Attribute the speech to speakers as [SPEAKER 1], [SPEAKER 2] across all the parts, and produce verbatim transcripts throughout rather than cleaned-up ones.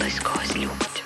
[SPEAKER 1] хтось когось любить.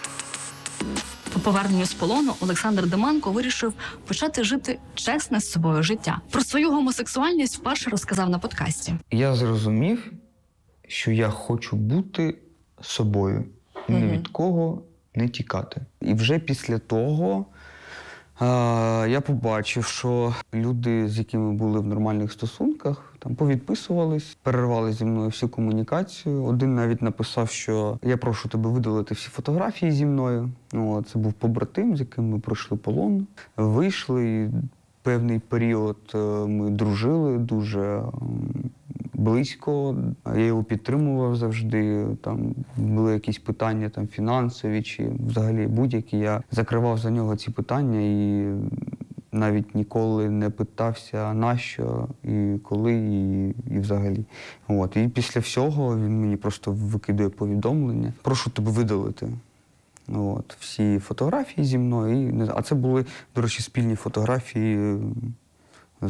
[SPEAKER 2] По поверненню з полону Олександр Деманко вирішив почати жити чесне з собою життя. Про свою гомосексуальність вперше розказав на подкасті.
[SPEAKER 3] Я зрозумів, що я хочу бути собою. Ні
[SPEAKER 2] Мгм.
[SPEAKER 3] від кого не тікати. І вже після того е, я побачив, що люди, з якими були в нормальних стосунках, там повідписувались, перервали зі мною всю комунікацію. Один навіть написав, що я прошу тебе видалити всі фотографії зі мною. Ну, це був побратим, з яким ми пройшли полон. Вийшли, і певний період е, ми дружили дуже м, близько. Я його підтримував завжди. Там були якісь питання там, фінансові чи взагалі будь-які. Я закривав за нього ці питання і навіть ніколи не питався, нащо, і коли, і, і взагалі. От. І після всього він мені просто викидує повідомлення. Прошу тебе видалити. От, всі фотографії зі мною. І, не- а це були, до речі, спільні фотографії з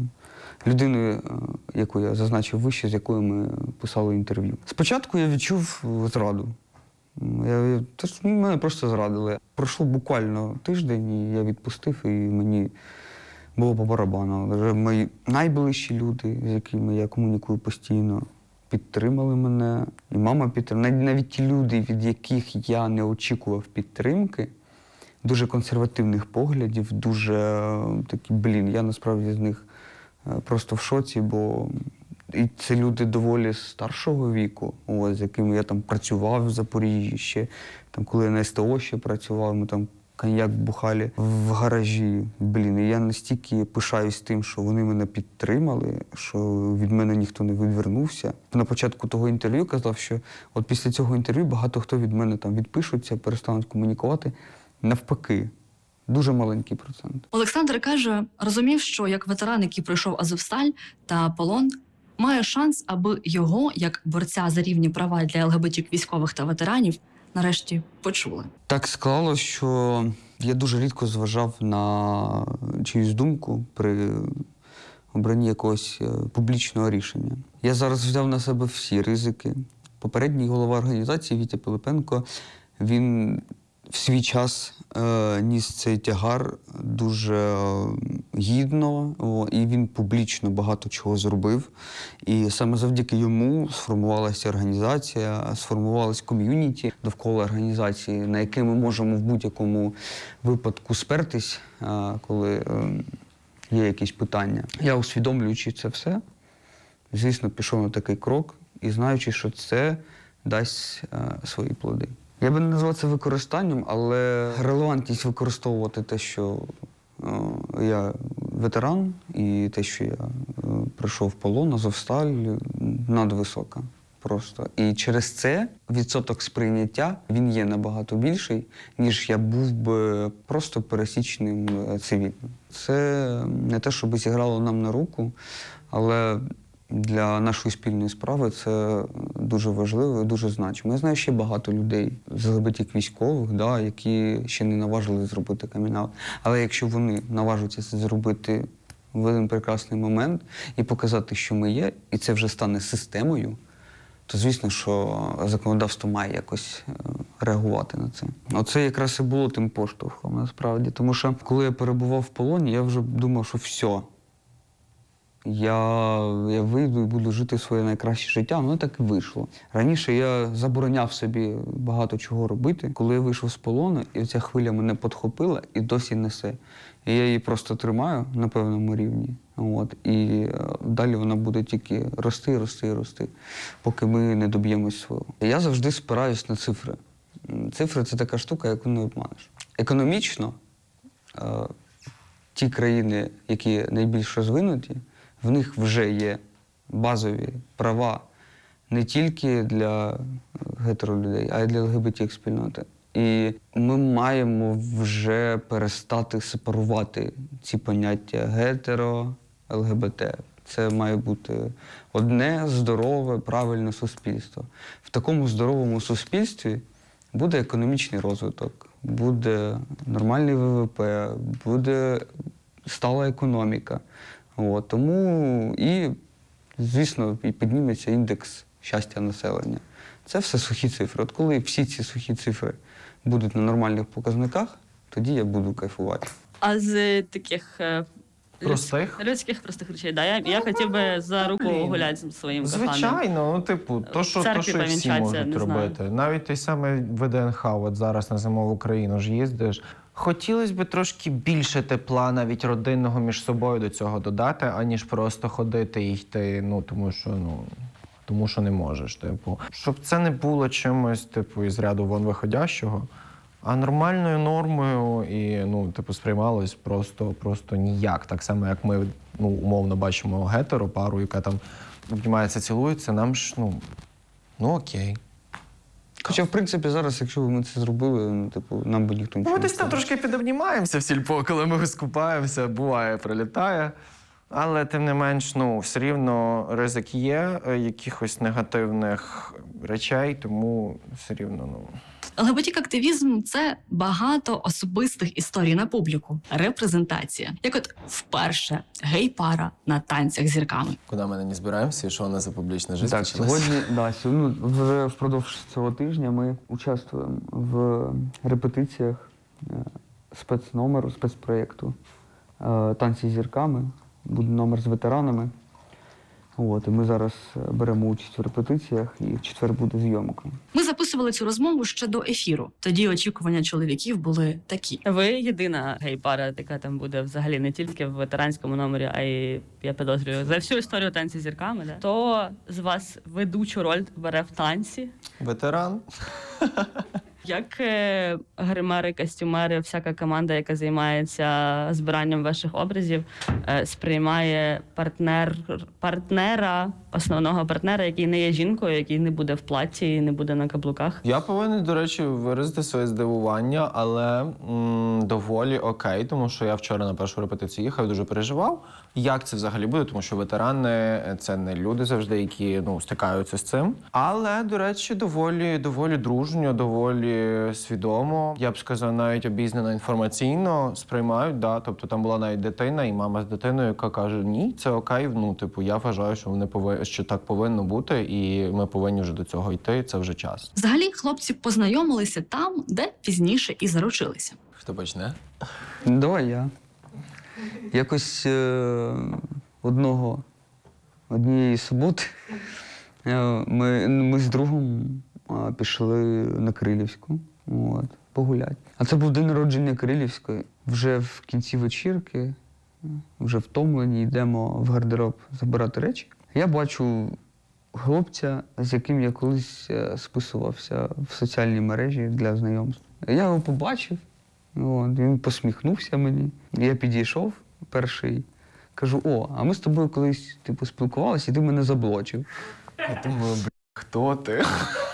[SPEAKER 3] людиною, е, яку я зазначив вище, з якою ми писали інтерв'ю. Спочатку я відчув зраду. Я, я, та ж мене просто зрадили. Пройшло буквально тиждень, і я відпустив, і мені було по барабану. Вже мої найближчі люди, з якими я комунікую постійно, підтримали мене. І мама підтримала. Навіть, навіть ті люди, від яких я не очікував підтримки, дуже консервативних поглядів, дуже е, такі, блін, я насправді з них е, просто в шоці, бо і це люди доволі старшого віку, ось, з якими я там працював в Запоріжжі ще, там, коли я на ес те о ще працював, ми там коньяк бухали в гаражі. Блін, і я настільки пишаюсь тим, що вони мене підтримали, що від мене ніхто не відвернувся. На початку того інтерв'ю казав, що от після цього інтерв'ю багато хто від мене там відпишуться, перестануть комунікувати. Навпаки, дуже маленький процент.
[SPEAKER 2] Олександр каже, розумів, що як ветеран, який пройшов Азовсталь та полон, має шанс, аби його, як борця за рівні права для ел ге бе те військових та ветеранів, нарешті почули.
[SPEAKER 3] Так склалося, що я дуже рідко зважав на чиюсь думку при обранні якогось е, публічного рішення. Я зараз взяв на себе всі ризики. Попередній голова організації Вітя Пилипенко, він в свій час е, ніс цей тягар дуже е, гідно, о, і він публічно багато чого зробив. І саме завдяки йому сформувалася організація, сформувалась ком'юніті довкола організації, на яке ми можемо в будь-якому випадку спертись, е, коли е, є якісь питання. Я, усвідомлюючи це все, звісно, пішов на такий крок і знаючи, що це дасть е, свої плоди. Я би не назвав це використанням, але релевантність використовувати те, що о, я ветеран, і те, що я о, прийшов в полон, Азовсталь, надвисока просто. І через це відсоток сприйняття, він є набагато більший, ніж я був би просто пересічним е, цивільним. Це не те, щоб зіграло нам на руку, але для нашої спільної справи це дуже важливо і дуже значимо. Я знаю ще багато людей з ел ге бе те військових, да, які ще не наважили зробити камін-аут. Але якщо вони наважаться це зробити в один прекрасний момент і показати, що ми є, і це вже стане системою, то звісно, що законодавство має якось е, реагувати на це. Оце якраз і було тим поштовхом, насправді. Тому що, коли я перебував в полоні, я вже думав, що все. Я, я вийду і буду жити своє найкраще життя, воно так і вийшло. Раніше я забороняв собі багато чого робити. Коли я вийшов з полону, і ця хвиля мене підхопила і досі несе. І я її просто тримаю на певному рівні. От, і е, далі вона буде тільки рости, рости, рости, поки ми не доб'ємось свого. Я завжди спираюсь на цифри. Цифри – це така штука, яку не обманеш. Економічно е, ті країни, які найбільш розвинуті, в них вже є базові права не тільки для гетеролюдей, а й для ел ге бе те спільноти. І ми маємо вже перестати сепарувати ці поняття гетеро, ел ге бе те. Це має бути одне здорове, правильне суспільство. В такому здоровому суспільстві буде економічний розвиток, буде нормальний ве ве пе, буде стала економіка. От, тому і, звісно, і підніметься індекс щастя населення. Це все сухі цифри. От коли всі ці сухі цифри будуть на нормальних показниках, тоді я буду кайфувати.
[SPEAKER 2] А з таких е,
[SPEAKER 1] Простих?
[SPEAKER 2] людських, людських простих речей, да? Я, я хотів би за руку
[SPEAKER 1] блін.
[SPEAKER 2] гуляти з своїм коханим.
[SPEAKER 1] Звичайно, ну типу, то, що,
[SPEAKER 2] Церкві
[SPEAKER 1] то, що і всі
[SPEAKER 2] помінчаться,
[SPEAKER 1] можуть
[SPEAKER 2] не знаю.
[SPEAKER 1] робити. Навіть той самий ВДНХ, от зараз на зимову країну ж їздиш. Хотілося б трошки більше тепла, навіть родинного між собою до цього додати, аніж просто ходити і йти, ну тому що, ну. Тому що не можеш, типу. Щоб це не було чимось, типу, із ряду вон виходящого, а нормальною нормою і, ну, типу, сприймалось просто, просто ніяк. Так само, як ми, ну, умовно бачимо гетеро пару, яка там обнімається, цілується, нам ж, ну, ну окей.
[SPEAKER 3] Хоча, в принципі, зараз, якщо б ми це зробили, ну, типу, нам би ніхто нічого
[SPEAKER 1] Ми
[SPEAKER 3] не
[SPEAKER 1] десь там
[SPEAKER 3] сказав.
[SPEAKER 1] трошки підобнімаємося в сільпо, коли ми скупаємося, буває, прилітає. Але, тим не менш, ну, все рівно ризик є е, якихось негативних речей, тому все рівно, ну...
[SPEAKER 2] ЛГБТ-активізм – це багато особистих історій на публіку, репрезентація. Як от вперше гей-пара на танцях з зірками.
[SPEAKER 4] Куди ми не збираємося і що у нас за публічна життя
[SPEAKER 3] Так,
[SPEAKER 4] почалась?
[SPEAKER 3] сьогодні, да, сьогодні, ну, вже впродовж цього тижня ми участвуємо в репетиціях е, спецномеру, спецпроєкту е, «Танці з зірками». Буде номер з ветеранами. От, і ми зараз беремо участь в репетиціях, і в четвер буде зйомка.
[SPEAKER 2] Ми записували цю розмову ще до ефіру. Тоді очікування чоловіків були такі. Ви єдина гей-пара, яка там буде взагалі не тільки в ветеранському номері, а й, я підозрюю, за всю історію танці з зірками. Да? То з вас ведучу роль бере в танці.
[SPEAKER 1] Ветеран.
[SPEAKER 2] Як е, гримери, костюмери, всяка команда, яка займається збиранням ваших образів, е, сприймає партнер, партнера, основного партнера, який не є жінкою, який не буде в платі і не буде на каблуках?
[SPEAKER 1] Я повинен, до речі, виразити своє здивування, але м, доволі окей, тому що я вчора на першу репетицію їхав, дуже переживав. Як це взагалі буде, тому що ветерани – це не люди завжди, які, ну, стикаються з цим. Але, до речі, доволі, доволі дружньо, доволі свідомо, я б сказав, навіть обізнано інформаційно сприймають, да. Тобто там була навіть дитина і мама з дитиною, яка каже, ні, це окей, ну, типу, я вважаю, що вони повинні, що так повинно бути, і ми повинні вже до цього йти, це вже час.
[SPEAKER 2] Взагалі, хлопці познайомилися там, де пізніше і заручилися.
[SPEAKER 4] Хто почне?
[SPEAKER 3] Давай я. Якось е- одного, однієї суботи е- ми, ми з другом е- пішли на Крилівську, от, погуляти. А це був день народження Крилівської. Вже в кінці вечірки, вже втомлені, йдемо в гардероб забирати речі. Я бачу хлопця, з яким я колись е, списувався в соціальній мережі для знайомств. Я його побачив, от, він посміхнувся мені. Я підійшов перший, кажу, о, а ми з тобою колись типу, спілкувалися, і ти мене заблочив.
[SPEAKER 1] Я думаю, бля, хто ти?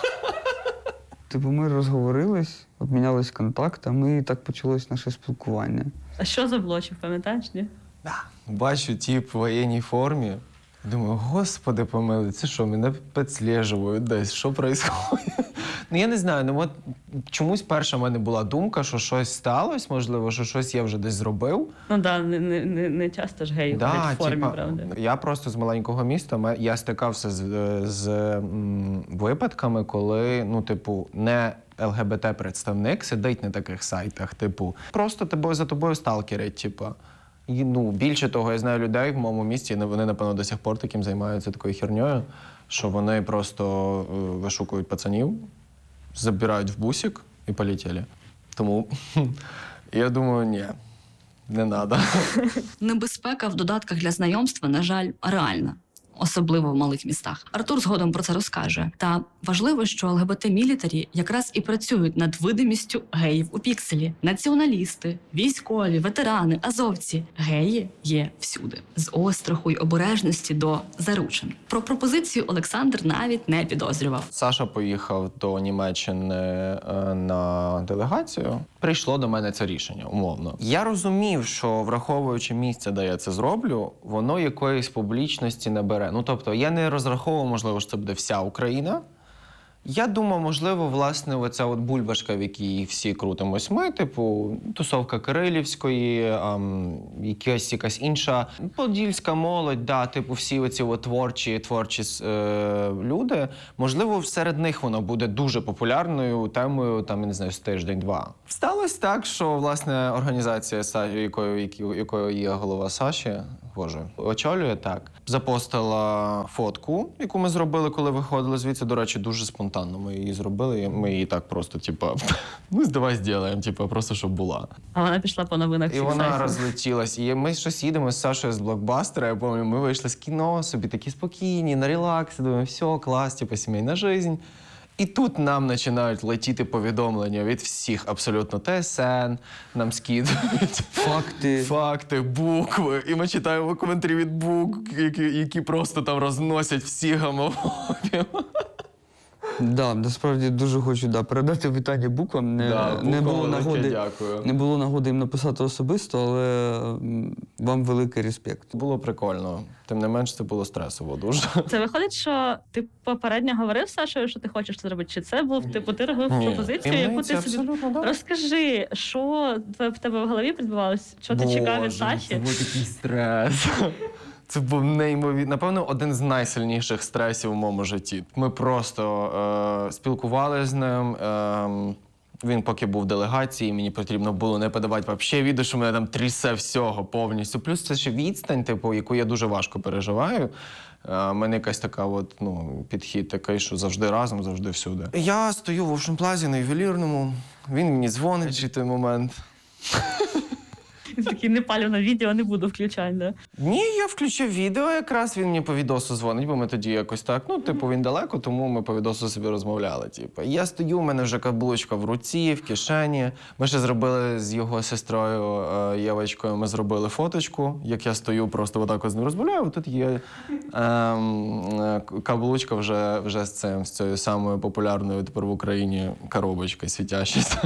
[SPEAKER 3] Типу, ми розговорились, обмінялись контактами, і так почалось наше спілкування.
[SPEAKER 2] А що заблочив, пам'ятаєш, ні?
[SPEAKER 1] Бачу тіп в воєнній формі. Думаю, господи помилуй, це що, мене підслежують десь, що відбувається? Ну, я не знаю, ну от чомусь перша в мене була думка, що щось сталося, можливо, що щось я вже десь зробив.
[SPEAKER 2] Ну так, да, не, не, не часто ж геї ходять в формі,
[SPEAKER 1] типа,
[SPEAKER 2] правда?
[SPEAKER 1] Я просто з маленького міста, ме- я стикався з, з м, випадками, коли, ну, типу, не ЛГБТ-представник сидить на таких сайтах, типу, просто тобою, за тобою сталкерять, типу. І, ну, більше того, я знаю людей в моєму місті, і вони, напевно, до сих пор таким займаються такою херньою, що вони просто е, вишукують пацанів, забирають в бусик і полетіли. Тому я думаю, ні, не треба.
[SPEAKER 2] Небезпека в додатках для знайомства, на жаль, реальна. Особливо в малих містах. Артур згодом про це розкаже. Та важливо, що ЛГБТ-мілітарі якраз і працюють над видимістю геїв у пікселі. Націоналісти, військові, ветерани, азовці. Геї є всюди. З остраху й обережності до заручин. Про пропозицію Олександр навіть не підозрював.
[SPEAKER 1] Саша поїхав до Німеччини е, на делегацію. Прийшло до мене це рішення, умовно. Я розумів, що враховуючи місце, де я це зроблю, воно якоїсь публічності не бере. Ну, тобто, я не розраховував, можливо, що це буде вся Україна. Я думав, можливо, власне, оця от бульбашка, в якій всі крутимось ми, типу, тусовка Кирилівської, ам, якась, якась інша подільська молодь, да, типу, всі оці от творчі, творчі е, люди. Можливо, серед них воно буде дуже популярною темою, там, я не знаю, з тиждень-два. Сталося так, що, власне, організація, якою, якою, якою є голова Саші, Боже, очолює так, запостила фотку, яку ми зробили, коли виходили звідси. До речі, дуже спонтанно ми її зробили. Ми її так просто, типа, ну, давай зробимо, типа, просто щоб була.
[SPEAKER 2] А вона пішла по новинах.
[SPEAKER 1] І вона розлетілась. І ми щось їдемо з Сашою з блокбастера. Я пам'ятаю, ми вийшли з кіно, собі такі спокійні, на релаксі, думаємо, все, клас, типу, сімейна жизнь. І тут нам починають летіти повідомлення від всіх абсолютно ТСН, нам скидують
[SPEAKER 3] Факти.
[SPEAKER 1] факти, букви. І ми читаємо коментарі від букв, які, які просто там розносять всі гомофобів.
[SPEAKER 3] Да, насправді дуже хочу да, передати вітання буквам. Не,
[SPEAKER 1] Да,
[SPEAKER 3] не,
[SPEAKER 1] буквам
[SPEAKER 3] було
[SPEAKER 1] велике
[SPEAKER 3] нагоди,
[SPEAKER 1] дякую.
[SPEAKER 3] не було нагоди їм написати особисто, але м, вам великий респект.
[SPEAKER 1] Було прикольно. Тим не менш, це було стресово дуже.
[SPEAKER 5] Це виходить, що ти попередньо говорив з Сашою, що ти хочеш це зробити? Чи це був типу ти робив
[SPEAKER 1] Ні.
[SPEAKER 5] пропозицію, яку
[SPEAKER 1] Таємниця,
[SPEAKER 5] ти собі
[SPEAKER 1] абсолютно, да.
[SPEAKER 5] розкажи, що в тебе в голові відбувалося? Що ти чекав від
[SPEAKER 1] Боже, Це
[SPEAKER 5] Саші?
[SPEAKER 1] був такий стрес. Це був неймовірно, напевно, один з найсильніших стресів у моєму житті. Ми просто е, спілкувалися з ним. Е, він поки був в делегації, мені потрібно було не подавати взагалі відео, що мене там трясе всього повністю. Плюс це ще відстань, типу, яку я дуже важко переживаю. У мене якась така от, ну, підхід такий, що завжди разом, завжди всюди. Я стою в Ocean Plaza на ювелірному, він мені дзвонить в той момент.
[SPEAKER 5] Він такий не палю на відео, не буду включати. Да?
[SPEAKER 1] Ні, я включив відео, якраз він мені по відосу дзвонить, бо ми тоді якось так, ну, типу, він далеко, тому ми по відосу собі розмовляли. Типу. Я стою, у мене вже каблучка в руці, в кишені. Ми ще зробили з його сестрою е, Євочкою, ми зробили фоточку, як я стою, просто отак от з ним розмовляю. Тут є е, е, каблучка вже, вже з цим, з цією самою популярною тепер в Україні коробочкою світящою.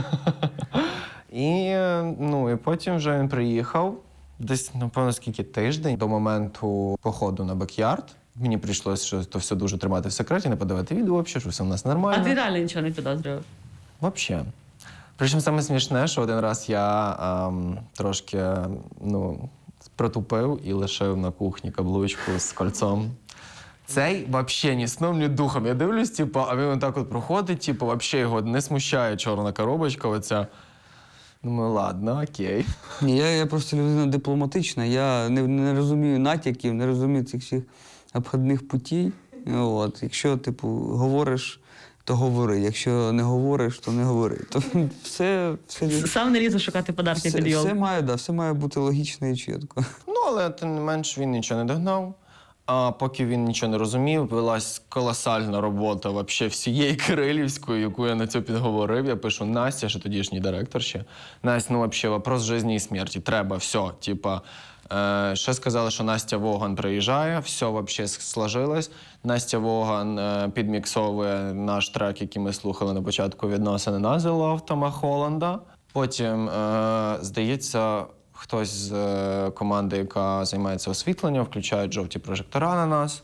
[SPEAKER 1] І, ну, і потім вже він приїхав, десь, напевно, скільки тиждень до моменту походу на бекярд. Мені прийшлося що то все дуже тримати в секреті, не подавати відео, взагалі, що все в нас нормально.
[SPEAKER 5] А ти реально нічого не підозрював?
[SPEAKER 1] Взагалі. Причому саме смішне, що один раз я ем, трошки, ну, протупив і лишив на кухні каблучку з кольцом. Цей взагалі ні сном, ні духом. Я дивлюсь, типу, а він отак от проходить, типу, взагалі його не смущає чорна коробочка оця. Думаю, ладно, окей.
[SPEAKER 3] Ні, я, я просто людина дипломатична, я не, не розумію натяків, не розумію цих всіх обходних путей. От. Якщо, типу, говориш, то говори. Якщо не говориш, то не говори. То все, все,
[SPEAKER 5] Сам не лізу шукати подарки
[SPEAKER 3] все,
[SPEAKER 5] під йол.
[SPEAKER 3] все, має, да, все має бути логічно і чітко.
[SPEAKER 1] Ну, але тим не менш він нічого не догнав. А поки він нічого не розумів, велась колосальна робота вообще всієї Кирилівської, яку я на це підговорив. Я пишу Настя, що тодішній директор ще. Настя, ну вообще вопрос життя і смерті. Треба, все. Типа, е, ще сказали, що Настя Воган приїжджає, все вообще сложилось. Настя Воган е, підміксовує наш трек, який ми слухали на початку відносини «Назви Love» Тома Холланда. Потім, е, здається, хтось з е, команди, яка займається освітленням, включають жовті прожектора на нас.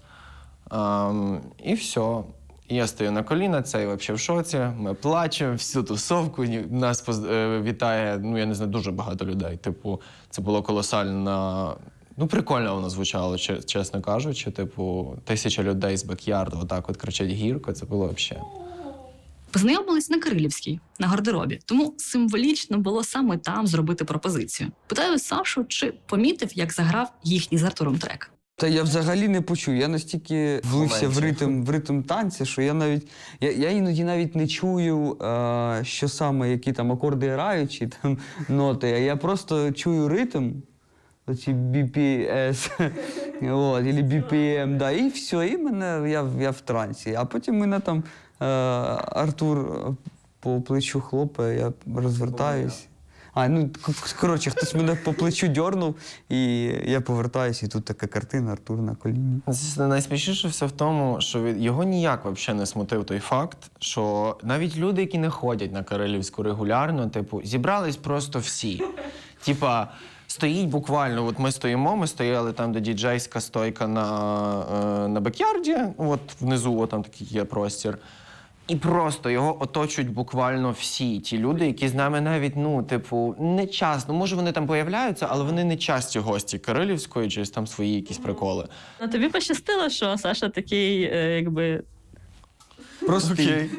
[SPEAKER 1] Ем, і все. І я стою на коліна, цей взагалі в шоці. Ми плачемо, всю тусовку. ні- Нас поз- е, вітає, ну я не знаю, дуже багато людей. Типу, це було колосально. Ну, прикольно воно звучало, че- чесно кажучи. Типу, тисяча людей з бекярду отак от кричать гірко. Це було взагалі.
[SPEAKER 2] Познайомились на Кирилівській, на гардеробі, тому символічно було саме там зробити пропозицію. Питаю Сашу, чи помітив, як заграв їхній з Артуром трек.
[SPEAKER 3] Та я взагалі не почув. Я настільки влився в ритм, в ритм танця, що я навіть я, я іноді навіть не чую, е, що саме, які там акорди грають, чи там ноти. А я просто чую ритм, оці бі пі ес, от, або бі пі ем, да, і все, і мене я, я в трансі. А потім мене там е, Артур по плечу хлопає, я розвертаюсь. А, ну, к- коротше, хтось мене по плечу дьорнув, і я повертаюся, і тут така картина, Артур на коліні.
[SPEAKER 1] Це найсмішніше все в тому, що від його ніяк взагалі не смутив той факт, що навіть люди, які не ходять на Кирилівську регулярно, типу, зібрались просто всі. Типа, стоїть буквально, от ми стоїмо, ми стояли там, де діджейська стойка на, е, на бекярді, от внизу, от там такий є простір. І просто його оточують буквально всі ті люди, які з нами навіть, ну, типу, не часто. Може, вони там появляються, але вони не часті гості Кирилівської, через там свої якісь приколи.
[SPEAKER 5] Ну тобі пощастило, що Саша такий, е, якби.
[SPEAKER 3] Простий.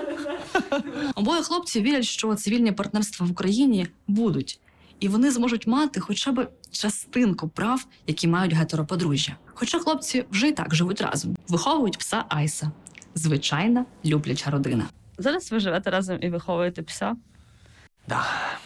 [SPEAKER 2] Обоє хлопці вірять, що цивільні партнерства в Україні будуть, і вони зможуть мати хоча б частинку прав, які мають гетероподружжя. Хоча хлопці вже і так живуть разом, виховують пса Айса. Звичайна любляча родина.
[SPEAKER 5] Зараз ви живете разом і виховуєте пса,
[SPEAKER 1] Да.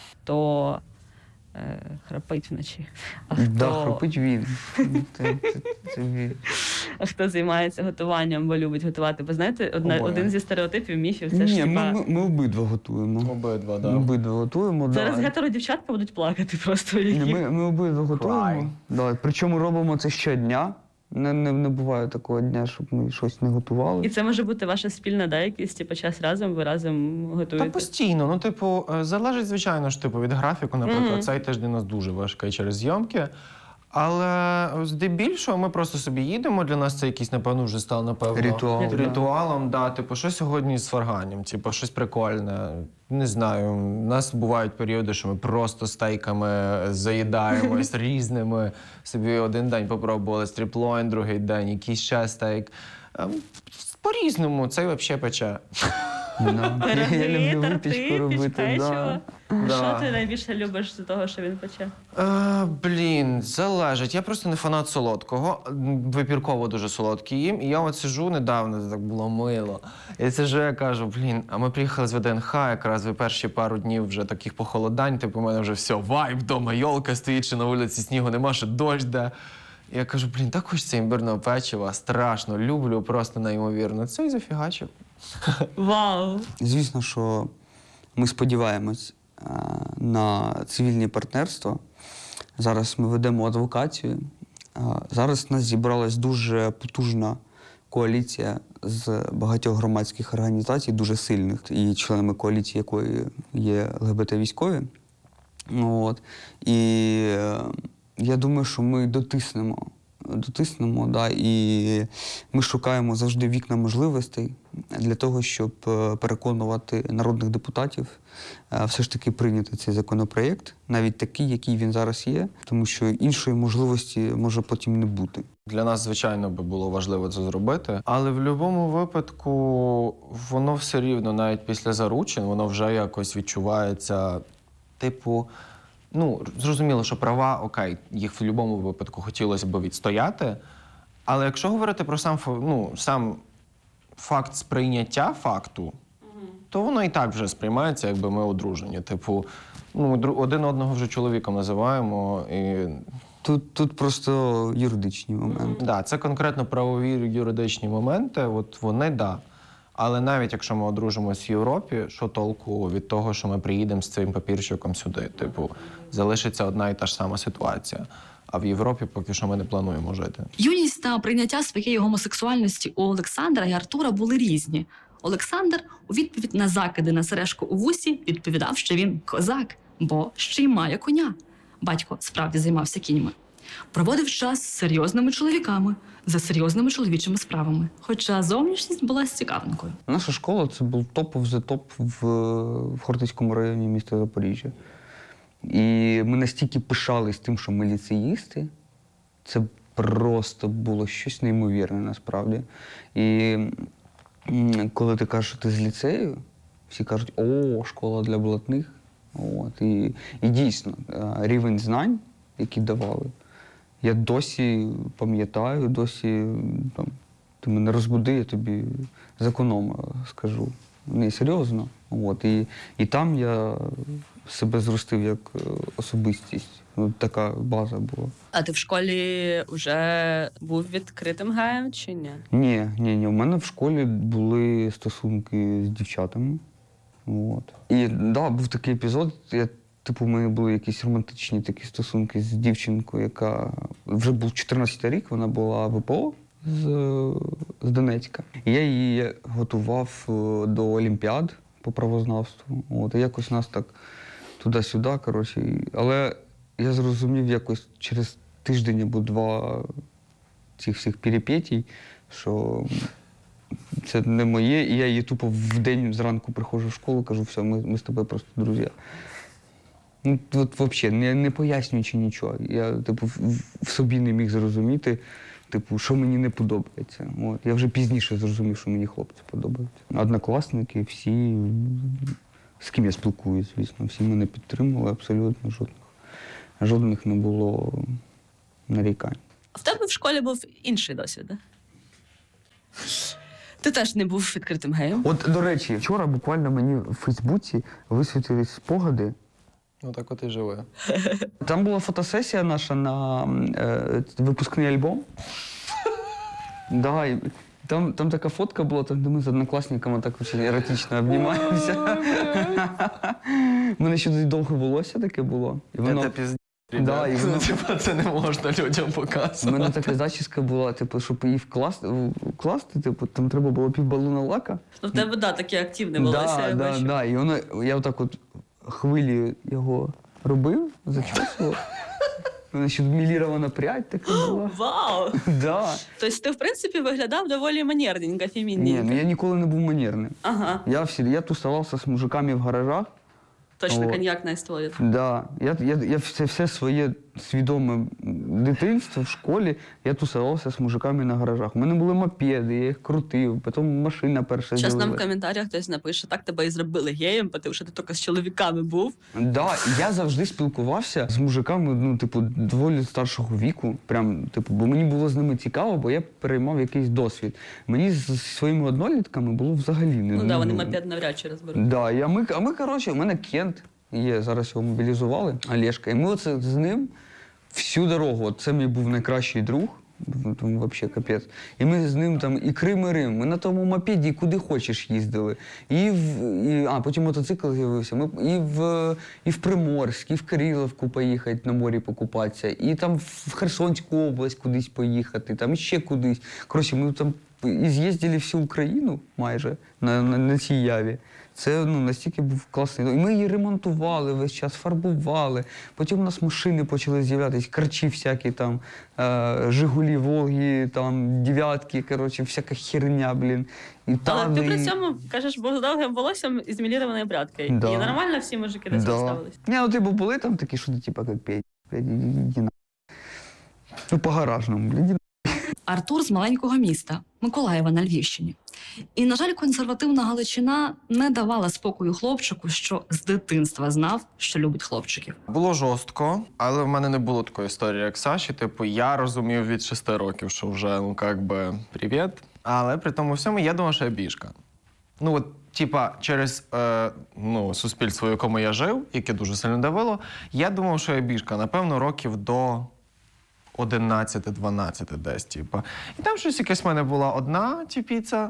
[SPEAKER 5] то е, храпить вночі. А хто,
[SPEAKER 3] Да, хропить він. Це, це, це він.
[SPEAKER 5] а хто займається готуванням, бо любить готувати? Бо знаєте, одна,
[SPEAKER 1] Обоє.
[SPEAKER 5] один зі стереотипів, міфів, це ж
[SPEAKER 3] Ні,
[SPEAKER 5] типа...
[SPEAKER 3] ми, ми, ми обидва готуємо.
[SPEAKER 1] Обидва,
[SPEAKER 3] Ми обидва готуємо,
[SPEAKER 5] Зараз
[SPEAKER 3] да.
[SPEAKER 5] гетеродівчатка будуть плакати просто. Які...
[SPEAKER 3] Ні, Ми, ми обидва
[SPEAKER 1] Cry.
[SPEAKER 3] готуємо. Да. Причому робимо це щодня. Не, не, не буває такого дня, щоб ми щось не готували.
[SPEAKER 5] І це може бути ваша спільна, да, якийсь типу, час разом, ви разом готуєте?
[SPEAKER 1] Та постійно. Ну, типу, е, залежить, звичайно ж, типу, від графіку. Наприклад,
[SPEAKER 5] Мгм.
[SPEAKER 1] цей тиждень у нас дуже важкий через зйомки. Але здебільшого ми просто собі їдемо. Для нас це якийсь, напевно, вже став, напевно,
[SPEAKER 3] Ритуал, да.
[SPEAKER 1] ритуалом. Да. Типу, що сьогодні з фарганням, типу, щось прикольне. Не знаю. У нас бувають періоди, що ми просто стейками заїдаємось різними. Собі один день попробували стріплойн, другий день якийсь ще стейк. Ем, По-різному, цей взагалі пече.
[SPEAKER 3] Да. Я, я
[SPEAKER 5] Пироги,
[SPEAKER 3] люблю
[SPEAKER 5] торти,
[SPEAKER 3] випічку робити.
[SPEAKER 5] печиво.
[SPEAKER 3] Да.
[SPEAKER 1] Да.
[SPEAKER 5] Що ти найбільше любиш з того, що він пече?
[SPEAKER 1] Е, блін, залежить. Я просто не фанат солодкого. Випірково дуже солодкий їм. І я от сижу недавно, це так було мило. І сижу, я кажу, блін, а ми приїхали з ВДНХ, якраз в перші пару днів вже таких похолодань, типу, у мене вже все, вайб, вдома йолка стоїть, що на вулиці снігу нема, що дощ де. І я кажу, блін, так хочеться імбирного печива, страшно, люблю, просто неймовірно. Це і зафігачив.
[SPEAKER 5] Вау!
[SPEAKER 3] Звісно, що ми сподіваємось е, на цивільні партнерства. Зараз ми ведемо адвокацію. Е, Зараз у нас зібралась дуже потужна коаліція з багатьох громадських організацій, дуже сильних, і членами коаліції якої є ЛГБТ-військові. От. І е, я думаю, що ми дотиснемо. Дотиснемо, да, і ми шукаємо завжди вікна можливостей для того, щоб е, переконувати народних депутатів е, все ж таки прийняти цей законопроєкт, навіть такий, який він зараз є, тому що іншої можливості може потім не бути.
[SPEAKER 1] Для нас, звичайно, би було важливо це зробити, але в будь-якому випадку воно все рівно, навіть після заручин, воно вже якось відчувається, типу, ну, зрозуміло, що права, окей, їх в будь-якому випадку хотілося б відстояти, але якщо говорити про сам, фа- ну, сам факт сприйняття факту, то воно і так вже сприймається, якби ми одружені. Типу, ну, дру- один одного вже чоловіком називаємо, і
[SPEAKER 3] Тут, тут просто юридичні моменти.
[SPEAKER 1] да, це конкретно правові юридичні моменти, от вони да. Але навіть якщо ми одружимось в Європі, що толку від того, що ми приїдемо з цим папірчиком сюди? Типу, залишиться одна і та ж сама ситуація. А в Європі поки що ми не плануємо жити.
[SPEAKER 2] Юність та прийняття своєї гомосексуальності у Олександра і Артура були різні. Олександр у відповідь на закиди на сережку у вусі відповідав, що він козак, бо ще й має коня. Батько справді займався кіньми. Проводив час з серйозними чоловіками, за серйозними чоловічими справами. Хоча зовнішність була з цікавинкою.
[SPEAKER 3] Наша школа це був топ of the топ в, в Хортицькому районі міста Запоріжжя. І ми настільки пишались тим, що ми ліцеїсти, це просто було щось неймовірне насправді. І м, коли ти кажеш, що ти з ліцею, всі кажуть, о, школа для блатних. От. І, і дійсно, е, рівень знань, які давали, я досі пам'ятаю, досі там, ти мене розбуди, я тобі з економа скажу. Не серйозно. От. І, і там я себе зростив як е, особистість. Ну, така база була.
[SPEAKER 5] А ти в школі вже був відкритим геєм чи ні?
[SPEAKER 3] Ні, ні, ні. У мене в школі були стосунки з дівчатами. От. І да, був такий епізод. Я, типу, у мене були якісь романтичні такі стосунки з дівчинкою, яка вже був чотирнадцятий рік, вона була в ВПО з, з Донецька. І я її готував е, до Олімпіад по правознавству. От. І якось нас так туди-сюди, коротше. І- Але я зрозумів якось через тиждень або два цих всіх перипетій, що це не моє, і я її тупо в день зранку приходжу в школу, кажу, все, ми, ми з тобою просто друзі. Ну, от взагалі, не, не пояснюючи нічого. Я, типу, в, в собі не міг зрозуміти, типу, що мені не подобається. От. Я вже пізніше зрозумів, що мені хлопці подобаються. Однокласники, всі, з ким я спілкуюсь, звісно, всі мене підтримували, абсолютно жодних. Жодних не було нарікань.
[SPEAKER 2] В тебе в школі був інший досвід, да? Ти теж не був відкритим геєм?
[SPEAKER 3] От, до речі, вчора буквально мені в Фейсбуці висвітились спогади.
[SPEAKER 1] Ну так от і живе.
[SPEAKER 3] Там була фотосесія наша на е, випускний альбом. Да, і там, там така фотка була, там, де ми з однокласниками так дуже еротично обнімаємося. У мене ще довге волосся таке було. І воно...
[SPEAKER 1] Це пізд...
[SPEAKER 3] Да, і воно...
[SPEAKER 1] Типа це не можна людям показувати.
[SPEAKER 3] У мене така зачіска була, типу, щоб її вкласти, вкласти, типу, там треба було півбалона лака.
[SPEAKER 2] Ну, в тебе, да, таке активне
[SPEAKER 3] Да,
[SPEAKER 2] волосся, я
[SPEAKER 3] да,
[SPEAKER 2] бачу.
[SPEAKER 3] да. І воно, я отак от хвилі його робив, зачесував. У мене ще мілірована прядь така була.
[SPEAKER 2] Вау!
[SPEAKER 3] Да.
[SPEAKER 2] Тобто ти, в принципі, виглядав доволі манерненько,
[SPEAKER 3] Ні,
[SPEAKER 2] фемінненько.
[SPEAKER 3] ну я ніколи не був манерним.
[SPEAKER 2] Ага,
[SPEAKER 3] Я, всі, я тусувався з мужиками в гаражах.
[SPEAKER 2] точно
[SPEAKER 3] О.
[SPEAKER 2] коньяк на історію.
[SPEAKER 3] Да. Я, я, я все, все своє свідоме дитинство в школі я тусувався з мужиками на гаражах. У мене були мопеди, я їх крутив, потім машина перша
[SPEAKER 2] Зараз нам в
[SPEAKER 3] з'явилась.
[SPEAKER 2] коментарях хтось напише, так тебе і зробили геєм, тому що ти тільки з чоловіками був.
[SPEAKER 3] Да, і я завжди спілкувався з мужиками, ну, типу, доволі старшого віку. Прям, типу, бо мені було з ними цікаво, бо я переймав якийсь досвід. Мені з своїми однолітками було взагалі не
[SPEAKER 2] Ну так, да, вони мопед навряд чи розберуть.
[SPEAKER 3] Да, і, а ми, а ми, коротше, у мене Кент є, зараз його мобілізували, Олешка. І ми оце з ним всю дорогу, от це мій був найкращий друг, там взагалі капець. І ми з ним там і Крим, і Рим, ми на тому мопеді куди хочеш їздили. І в, і, а, потім мотоцикл з'явився. Ми і в, і в Приморськ, і в Кирилівку поїхати на морі покупатися, і там в Херсонську область кудись поїхати, там і ще кудись. Коротше, ми там і з'їздили всю Україну майже на, на, на цій яві. Це ну, настільки був класний. І ми її ремонтували весь час, фарбували. Потім у нас машини почали з'являтися, карчі всякі там, е, Жигулі, Волги, там, дев'ятки, коротше, всяка херня, блін. І
[SPEAKER 5] Але ти
[SPEAKER 3] тани.
[SPEAKER 5] при цьому кажеш, бо з довгим волоссям і з мілірованою брядкою.
[SPEAKER 3] Да.
[SPEAKER 5] І нормально всі мужики до цього
[SPEAKER 3] Да.
[SPEAKER 5] ставились?
[SPEAKER 3] Ні, ну типу були там такі, що ти типа як п'ять, іди на. Ну, по-гаражному, блін.
[SPEAKER 2] Артур з маленького міста Миколаєва на Львівщині. І, на жаль, консервативна Галичина не давала спокою хлопчику, що з дитинства знав, що любить хлопчиків.
[SPEAKER 1] Було жорстко, але в мене не було такої історії, як Саші. Типу, я розумів від шести років, що вже, ну, як би, привіт. Але при тому всьому я думав, що я бішка. Ну, от, типа, через е, ну, суспільство, в якому я жив, яке дуже сильно давило, я думав, що я бішка. Напевно, років до одинадцяти-дванадцяти десь, типа. І там щось якесь в мене була одна тіпіця.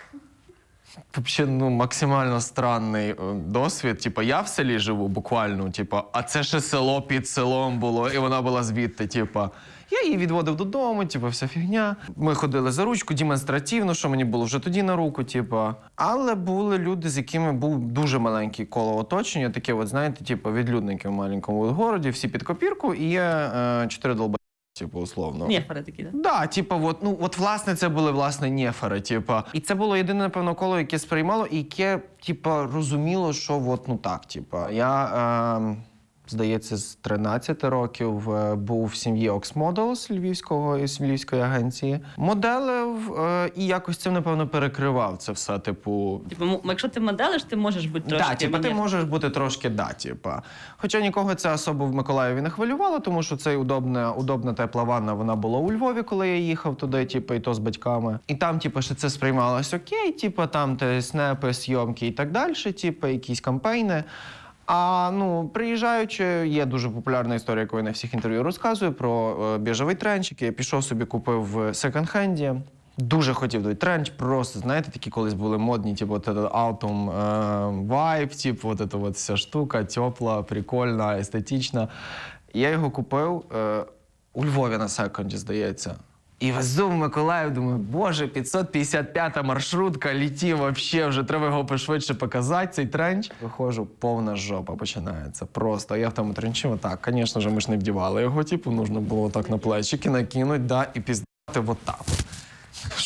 [SPEAKER 1] Взагалі, ну, максимально странний е, досвід. Типа, я в селі живу буквально, типа, а це ще село під селом було, і вона була звідти, типа. Я її відводив додому, типу, вся фігня. Ми ходили за ручку демонстративно, що мені було вже тоді на руку, типу. Але були люди, з якими був дуже маленький коло оточення, таке, от, знаєте, типу, відлюдники в маленькому городі, всі під копірку, і є е, чотири долба, типу, условно.
[SPEAKER 5] Нефери такі, так?
[SPEAKER 1] Да, типу, от, ну, от, власне, це були, власне, нефери, типу. І це було єдине, напевно, коло, яке сприймало, і яке, типу, розуміло, що от, ну так, типу. Я, е, здається, з тринадцяти років е, був в сім'ї Ox Models львівського, із львівської агенції. Моделив е, і якось цим, напевно, перекривав це все, типу.
[SPEAKER 5] Типу, м- якщо ти моделиш, ти можеш бути трошки
[SPEAKER 1] Да, типу, ти
[SPEAKER 5] манер.
[SPEAKER 1] можеш бути трошки да, типа. Хоча нікого це особо в Миколаєві не хвилювало, тому що цей удобна, удобна тепла ванна, вона була у Львові, коли я їхав туди, типу, і то з батьками. І там, типу, що це сприймалось окей, типу, там те снепи, зйомки і так далі, типу, якісь кампейни. А, ну, приїжджаючи, є дуже популярна історія, яку я на всіх інтерв'ю розказую, про е, біжевий тренч, який я пішов собі, купив в секонд-хенді. Дуже хотів той тренч, просто, знаєте, такі колись були модні, типу, от этот Autumn е, vibe, типу, от эта от вся штука, тепла, прикольна, естетична. Я його купив е, у Львові на секонді, здається. І везу в Миколаїв, думаю, боже, п'ятсот п'ятдесят п'ята маршрутка, літі вообще, вже треба його пошвидше показати, цей тренч. Виходжу, повна жопа починається, просто. Я в тому тренчі, отак, звісно ж, ми ж не вдівали його, типу, нужно було так на плечики накинути, да, і піздати отак. Щоб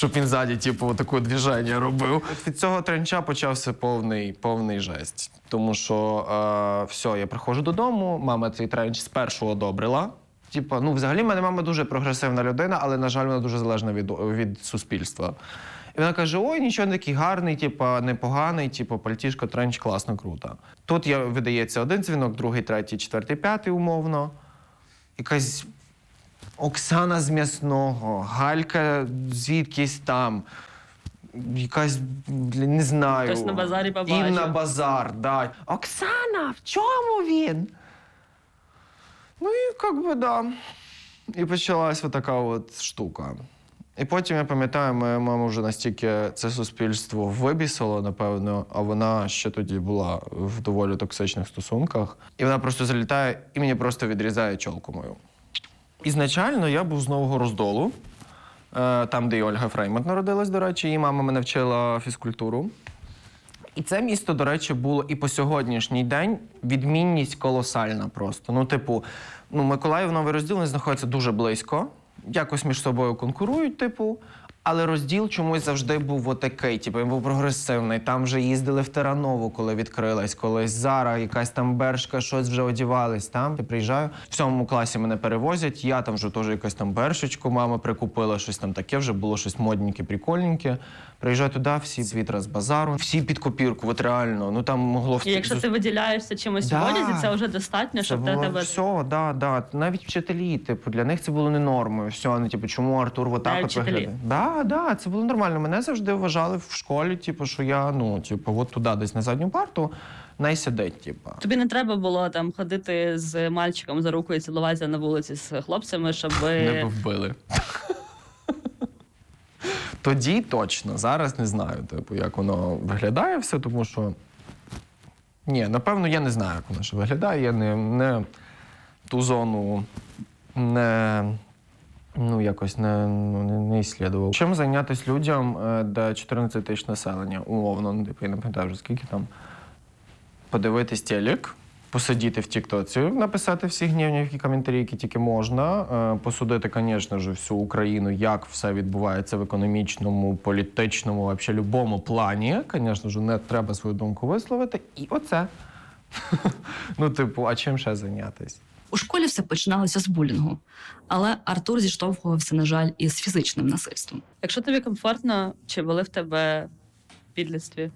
[SPEAKER 1] щоб він ззаді, типу, таке движення робив. Від цього тренча почався повний, повний жесть. Тому що е, все, я приходжу додому, мама цей тренч спершу одобрила. Типа, ну, взагалі, в мене мама дуже прогресивна людина, але, на жаль, вона дуже залежна від, від суспільства. І вона каже: ой, нічого, не такий гарний, типа, непоганий, типу, пальтішко, тренч, класно, круто. Тут я, видається один дзвінок, другий, третій, четвертий, п'ятий, умовно. Якась Оксана з М'ясного, Галька звідкись там, якась, блін, не знаю.
[SPEAKER 5] Хтось на базарі побачив.
[SPEAKER 1] Інна Базар, да. Оксана, в чому він? Ну і як би, да. І почалась отака от штука. І потім, я пам'ятаю, моя мама вже настільки це суспільство вибісило, напевно, а вона ще тоді була в доволі токсичних стосунках. І вона просто залітає і мені просто відрізає чолку мою. Ізначально я був з Нового Роздолу, е, там, де і Ольга Фреймут народилась, до речі, її мама мене вчила фізкультуру. І це місто, до речі, було і по сьогоднішній день відмінність колосальна просто. Ну, типу, ну, Миколаїв, Новий Розділ, вони знаходяться дуже близько, якось між собою конкурують, типу, але Розділ чомусь завжди був отакий, типу, він був прогресивний. Там вже їздили в Теранову, коли відкрилась, колись Зара, якась там Бершка, щось вже одівались там. Я приїжджаю, в сьомому класі мене перевозять, я там вже теж якась там Бершечку мама прикупила, щось там таке, вже було щось модненьке, прикольненьке. Приїжджаю туди, всі звітра з базару, всі під копірку, от реально, ну там могло...
[SPEAKER 5] І якщо ти виділяєшся чимось
[SPEAKER 1] Да.
[SPEAKER 5] в одязі, це вже достатньо,
[SPEAKER 1] Це
[SPEAKER 5] щоб
[SPEAKER 1] було
[SPEAKER 5] для тебе...
[SPEAKER 1] все, да, да. Навіть вчителі, типу, для них це було не нормою. Все, вони, типу, чому Артур отак
[SPEAKER 5] Навіть
[SPEAKER 1] от
[SPEAKER 5] вчителі?
[SPEAKER 1] виглядає? Да, да, це було нормально. Мене завжди вважали в школі, типу, що я, ну, типу, от туди десь на задню парту, най сидить, типу.
[SPEAKER 5] Тобі не треба було там ходити з мальчиком за руку і цілуватися на вулиці з хлопцями, щоб...
[SPEAKER 1] Не вбили. Тоді точно, зараз не знаю, типу, як воно виглядає все, тому що... Ні, напевно, я не знаю, як воно ще виглядає. Я не, не ту зону не, ну, якось не, ну, не, не іслідував. Чим зайнятися людям, е, де чотирнадцять тисяч населення, умовно, ну, типу, я не пам'ятаю вже скільки там, подивитись телек, посидіти в тіктоці, написати всі гнівні коментарі, які тільки можна, е, посудити, звісно ж, всю Україну, як все відбувається в економічному, політичному, взагалі, будь-якому плані. Звісно ж, не треба свою думку висловити. І оце. Ну, типу, а чим ще зайнятися?
[SPEAKER 2] У школі все починалося з булінгу, але Артур зіштовхувався, на жаль, із фізичним насильством.
[SPEAKER 5] Якщо тобі комфортно, чи були в тебе в підлітстві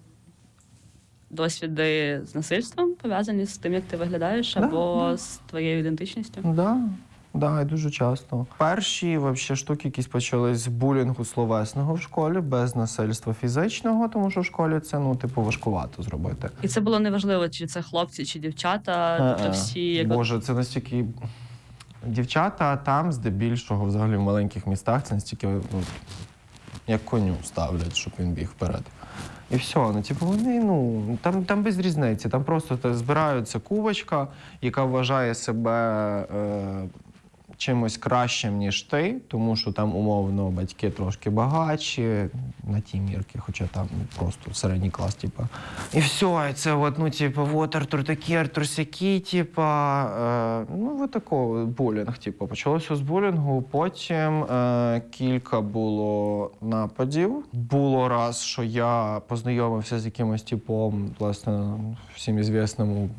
[SPEAKER 5] досвіди з насильством, пов'язані з тим, як ти виглядаєш,
[SPEAKER 1] Да,
[SPEAKER 5] або
[SPEAKER 1] да.
[SPEAKER 5] з твоєю ідентичністю?
[SPEAKER 1] Да, да, і дуже часто. Перші вообще штуки якісь почались з булінгу словесного в школі, без насильства фізичного, тому що в школі це, ну, типу, важкувато зробити.
[SPEAKER 5] І це було неважливо, чи це хлопці, чи дівчата, тобто
[SPEAKER 1] Е-е.
[SPEAKER 5] всі... Як...
[SPEAKER 1] Боже, це настільки... Дівчата там, здебільшого, взагалі в маленьких містах, це настільки, ну, як коню ставлять, щоб він біг вперед. І все, ну, типу, вони, ну, там, там без різниці. Там просто те, збираються кувочка, яка вважає себе е, чимось кращим, ніж ти, тому що там, умовно, батьки трошки багатші, на ті мірки, хоча там просто середній клас, типу. І все, і це от, ну, типу, от Артур такий, Артур сякий, типу, е, ну, от такого, булінг, типу. Почалося з булінгу, потім е, кілька було нападів. Було раз, що я познайомився з якимось типом, власне, всім ізвісному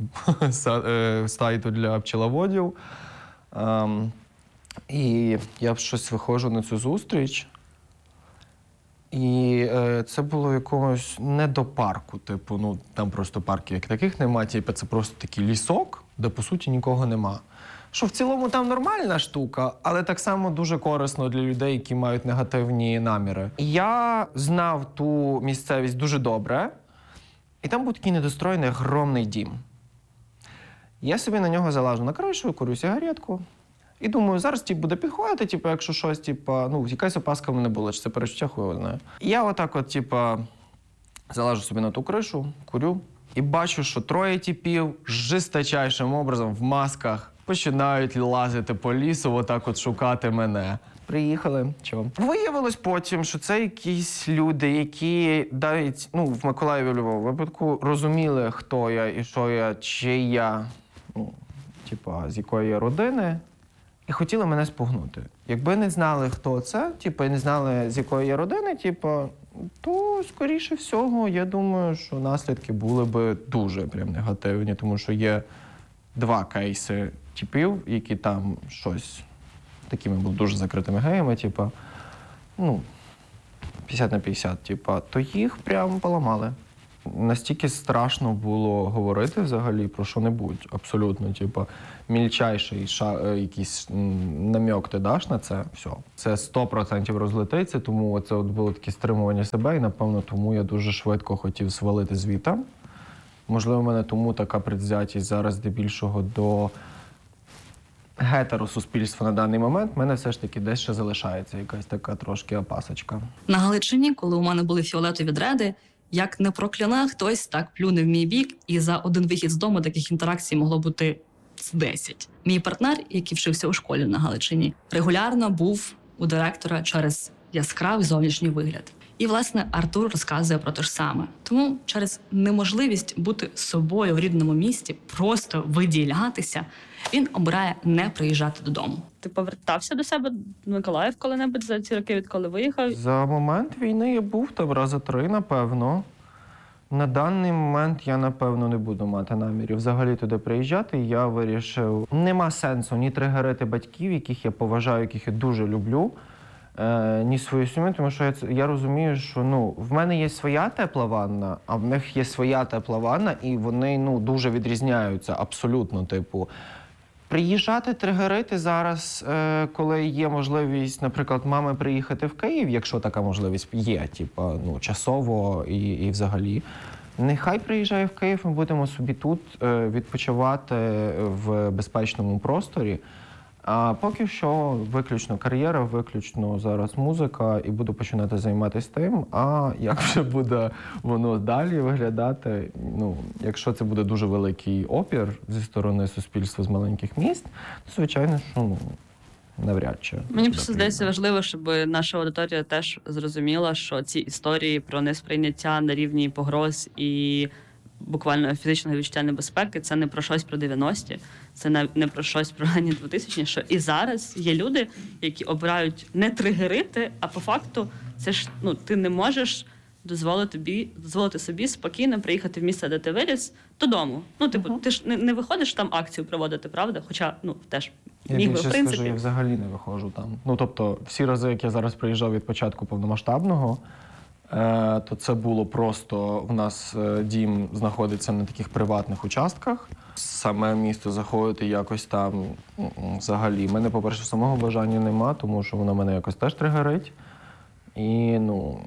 [SPEAKER 1] сайту для пчеловодів. Ем, І я щось виходжу на цю зустріч, і е, це було в якомусь не до парку, типу, ну, там просто парків як таких нема, типу, це просто такий лісок, де, по суті, нікого нема. Що в цілому там нормальна штука, але так само дуже корисно для людей, які мають негативні наміри. І я знав ту місцевість дуже добре, і там був такий недостроєний огромний дім. Я собі на нього залажу на кришу, курю сигаретку. І думаю, зараз тип буде підходити, типу, якщо щось, типу, ну, якась опаска в мене була, чи це перечуття, хуй його знає. І я отак от, типу, залажу собі на ту кришу, курю, і бачу, що троє типів жесточайшим образом в масках починають лазити по лісу, отак от шукати мене. Приїхали. Чого? Виявилось потім, що це якісь люди, які навіть, ну, в Миколаєві, в Львові випадку, розуміли, хто я і що я, чи я, ну, типа, з якої я родини. і хотіли мене спугнути. Якби не знали, хто це, типу, і не знали, з якої я родини, типу, то, скоріше всього, я думаю, що наслідки були б дуже прям негативні, тому що є два кейси типів, які там щось такими були дуже закритими геями, типу, ну, п'ятдесят на п'ятдесят, типу, то їх прям поламали. Настільки страшно було говорити взагалі про що-небудь, абсолютно, типу, мільчайший ша, якийсь намек ти даш на це, все. Це сто відсотків розлетиться, тому це от було таке стримування себе, і, напевно, тому я дуже швидко хотів свалити звідти. Можливо, в мене тому така предвзятість зараз здебільшого до гетеросуспільства на даний момент, в мене все ж таки десь ще залишається якась така трошки опасочка.
[SPEAKER 2] На Галичині, коли у мене були фіолетові дреди, як не прокляна, хтось так плюне в мій бік, і за один вихід з дому таких інтеракцій могло бути з десять. Мій партнер, який вчився у школі на Галичині, регулярно був у директора через яскравий зовнішній вигляд. І, власне, Артур розказує про те ж саме. Тому через неможливість бути собою в рідному місті, просто виділятися, він обирає не приїжджати додому.
[SPEAKER 5] Ти повертався до себе в Миколаїв коли-небудь за ці роки, відколи виїхав?
[SPEAKER 1] За момент війни я був там рази три, напевно. На даний момент я, напевно, не буду мати намірів взагалі туди приїжджати. Я вирішив, нема сенсу ні тригерити батьків, яких я поважаю, яких я дуже люблю, е, ні свою сім'ю, тому що я, я розумію, що ну, в мене є своя тепла ванна, а в них є своя тепла ванна, і вони ну, дуже відрізняються абсолютно, типу. Приїжджати, тригерити зараз, е, коли є можливість, наприклад, мами приїхати в Київ, якщо така можливість є, типу, ну, часово і, і взагалі. Нехай приїжджає в Київ, ми будемо собі тут е, відпочивати в безпечному просторі. А поки що виключно кар'єра, виключно зараз музика, і буду починати займатися тим. А як вже буде воно далі виглядати, ну, якщо це буде дуже великий опір зі сторони суспільства з маленьких міст, то, звичайно, що ну, навряд чи.
[SPEAKER 5] Мені просто здається важливо, щоб наша аудиторія теж зрозуміла, що ці історії про несприйняття на рівні погроз і буквально фізичного відчуття небезпеки, це не про щось про дев'яності, це не, не про щось про ранні двотисячні, що і зараз є люди, які обирають не тригерити, а по факту це ж, ну, ти не можеш дозволити собі, дозволити собі спокійно приїхати в місце, де ти виріс, додому. Ну, типу, ти ж не, не виходиш там акцію проводити, правда? Хоча, ну, теж
[SPEAKER 1] Я
[SPEAKER 5] міг би,
[SPEAKER 1] більше
[SPEAKER 5] в принципі.
[SPEAKER 1] скажу, я взагалі не виходжу там. Ну, тобто, всі рази, як я зараз приїжджав від початку повномасштабного, Е, то це було просто, в нас е, дім знаходиться на таких приватних участках. Саме місто заходити якось там м-м, взагалі. У мене, по-перше, самого бажання нема, тому що воно мене якось теж тригерить. І, ну,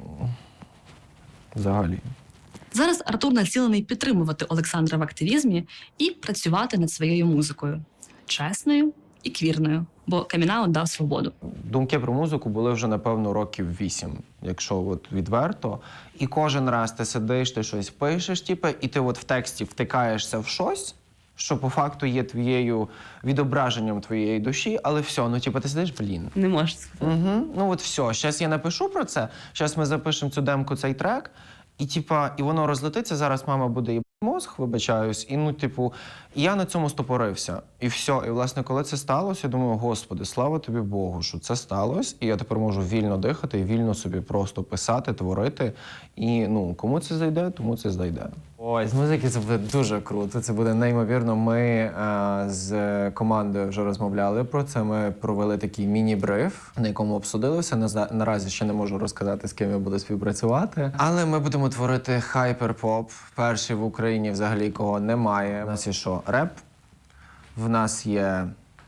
[SPEAKER 1] взагалі.
[SPEAKER 2] Зараз Артур націлений підтримувати Олександра в активізмі і працювати над своєю музикою. Чесною і квірною, бо камін-аут дав свободу.
[SPEAKER 1] Думки про музику були вже, напевно, років вісім, якщо от відверто. І кожен раз ти сидиш, ти щось пишеш, типу, і ти от в тексті втикаєшся в щось, що по факту є твоєю відображенням твоєї душі, але все, ну типу, ти сидиш, блін.
[SPEAKER 5] Не можеш сказати.
[SPEAKER 1] Угу. Ну от все, зараз я напишу про це, зараз ми запишемо цю демку, цей трек, і типа, і воно розлетиться, зараз мама буде їбати мозг, вибачаюсь, і ну, типу, і я на цьому стопорився. І все. І, власне, коли це сталося, я думаю, Господи, слава тобі Богу, що це сталося, і я тепер можу вільно дихати і вільно собі просто писати, творити. І, ну, кому це зайде, тому це зайде. Ой, з музики це буде дуже круто, це буде неймовірно. Ми е, з командою вже розмовляли про це, ми провели такий міні-бриф, на якому обсудилися. Наза- Наразі ще не можу розказати, з ким я буду співпрацювати. Але ми будемо творити хайпер-поп, перший в Україні взагалі, кого немає. У нас є що? Реп, в нас є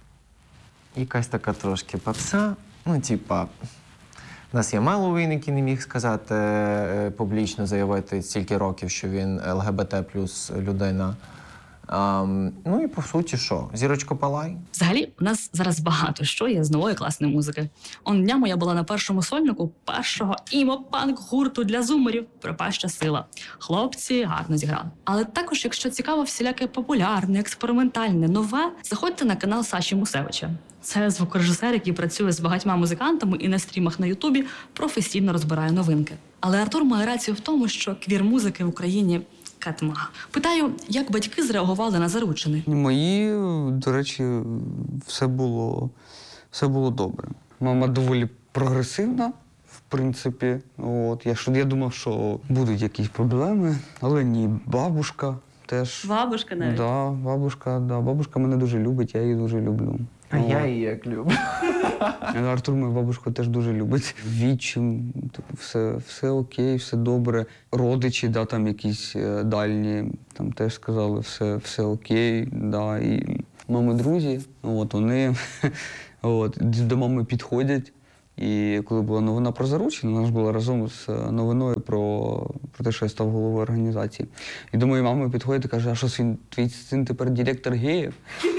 [SPEAKER 1] якась така трошки попса, ну, типа... У нас є Меловін, який не міг сказати е, публічно, заявити стільки років, що він ЛГБТ плюс людина. Um, ну і по суті, що? Зірочко Палай.
[SPEAKER 2] Взагалі, у нас зараз багато що є з нової класної музики. Он днями я була на першому сольнику першого імо-панк-гурту для зумерів «Пропаща сила». Хлопці гарно зіграли. Але також, якщо цікаво всіляке популярне, експериментальне, нове, заходьте на канал Саші Мусевича. Це звукорежисер, який працює з багатьма музикантами і на стрімах на Ютубі професійно розбирає новинки. Але Артур має рацію в тому, що квір-музики в Україні катма. Питаю, як батьки зреагували на заручини?
[SPEAKER 3] Мої, до речі, все було все було добре. Мама доволі прогресивна, в принципі. От. Я, що- я думав, що будуть якісь проблеми, але ні, бабушка теж.
[SPEAKER 5] Бабушка навіть.
[SPEAKER 3] Да, бабушка, да. Бабушка мене дуже любить, я її дуже люблю.
[SPEAKER 1] А я
[SPEAKER 3] От.
[SPEAKER 1] її як люблю.
[SPEAKER 3] Артур мою бабушку теж дуже любить. Відчим, типу, все, все окей, все добре. Родичі, да, там якісь е, дальні, там теж сказали, все, все окей. Да. І мами друзі, от, вони от, до мами підходять. І коли була новина про заручення, вона ж була разом з новиною про, про те, що я став головою організації. І до моєї мами підходить і каже, а що син, твій син тепер директор геїв?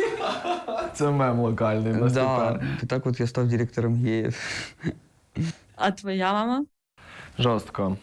[SPEAKER 1] Це мем локальний в нас
[SPEAKER 3] Да.
[SPEAKER 1] тепер.
[SPEAKER 3] І так от я став директором геїв.
[SPEAKER 5] А твоя мама?
[SPEAKER 1] Жорстко.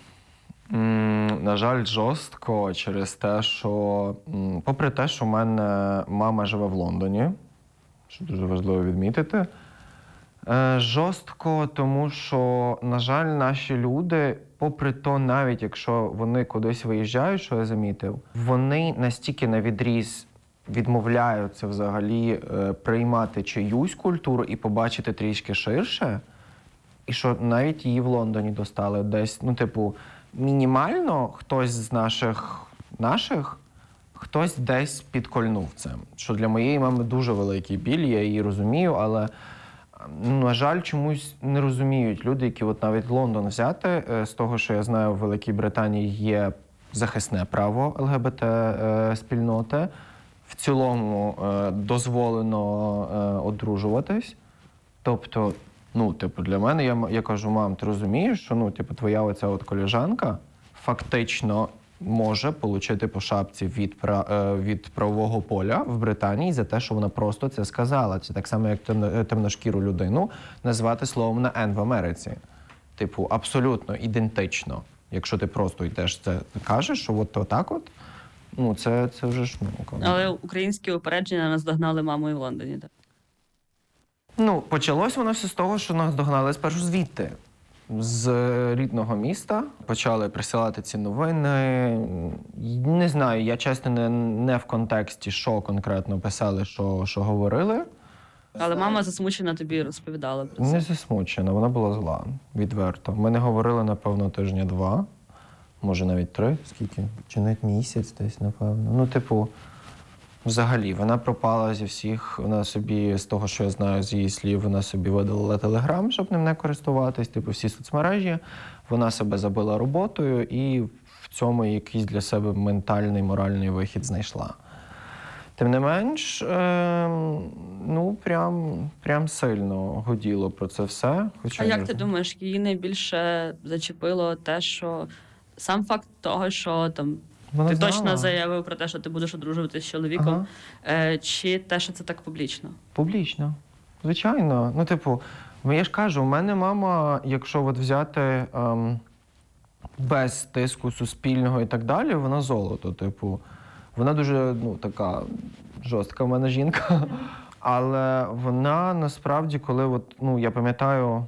[SPEAKER 1] М, На жаль, жорстко через те, що, м, попри те, що в мене мама живе в Лондоні, що дуже важливо відмітити, е, жорстко, тому що, на жаль, наші люди, попри то, навіть якщо вони кудись виїжджають, що я замітив, вони настільки на відріз відмовляються взагалі е, приймати чиюсь культуру і побачити трішки ширше, і що навіть її в Лондоні достали десь, ну, типу, мінімально хтось з наших, наших хтось десь підкольнув це. Що для моєї мами дуже великий біль, я її розумію, але, ну, на жаль, чомусь не розуміють люди, які от навіть Лондон взяти, е, з того, що я знаю, в Великій Британії є захисне право ЛГБТ-спільноти. В цілому е, дозволено е, одружуватись. Тобто, ну, типу, для мене, я, м- я кажу, мам, ти розумієш, що, ну, типу, твоя оця от колежанка фактично може отримати по шапці від, пра, е, від правового поля в Британії за те, що вона просто це сказала. Це так само, як темно- темношкіру людину назвати словом на «Н» в Америці. Типу, абсолютно ідентично. Якщо ти просто йдеш це кажеш, що от отак от, ну, це, це вже ж, ну, коли-
[SPEAKER 5] Але українські упередження наздогнали маму і в Лондоні. Так?
[SPEAKER 1] Ну, почалось воно все з того, що нас догнали спершу звідти. З рідного міста почали присилати ці новини. Не знаю, я чесно не, не в контексті, що конкретно писали, що, що говорили.
[SPEAKER 5] Але мама засмучена тобі розповідала про це.
[SPEAKER 1] Не засмучена, вона була зла, відверто. Ми не говорили, напевно, тижня два, може навіть три, скільки? Чи навіть місяць десь, напевно. Ну, типу, взагалі, вона пропала зі всіх, вона собі, з того, що я знаю з її слів, вона собі видалила телеграм, щоб ним не користуватись, типу, всі соцмережі. Вона себе забила роботою і в цьому якийсь для себе ментальний, моральний вихід знайшла. Тим не менш, е, ну, прям, прям сильно годіло про це все. Хоча
[SPEAKER 5] А як
[SPEAKER 1] я-
[SPEAKER 5] ти думаєш, її найбільше зачепило те, що сам факт того, що там
[SPEAKER 1] Вона
[SPEAKER 5] ти
[SPEAKER 1] знала.
[SPEAKER 5] точно заявив про те, що ти будеш одружуватися з чоловіком,
[SPEAKER 1] Ага.
[SPEAKER 5] е, чи те, що це так публічно?
[SPEAKER 1] Публічно. Звичайно. Ну, типу, ну, я ж кажу, у мене мама, якщо от взяти ем, без тиску суспільного і так далі, вона золото. Типу, вона дуже, ну, така жорстка в мене жінка. Але вона насправді, коли, от, ну, я пам'ятаю,